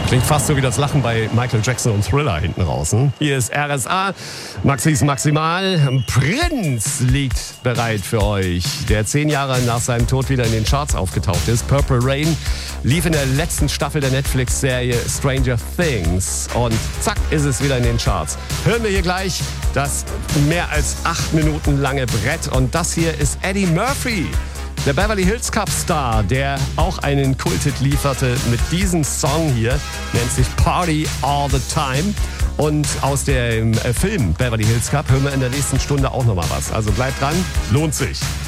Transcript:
Klingt fast so wie das Lachen bei Michael Jackson und Thriller hinten raus. Hier ist RSA, Maxis Maximal. Prince liegt bereit für euch, der 10 Jahre nach seinem Tod wieder in den Charts aufgetaucht ist. Purple Rain lief in der letzten Staffel der Netflix-Serie Stranger Things. Und zack, ist es wieder in den Charts. Hören wir hier gleich das mehr als 8 Minuten lange Brett. Und das hier ist Eddie Murphy. Der Beverly Hills Cup Star, der auch einen Kulthit lieferte mit diesem Song hier, nennt sich Party All the Time. Und aus dem Film Beverly Hills Cup hören wir in der nächsten Stunde auch nochmal was. Also bleibt dran, lohnt sich.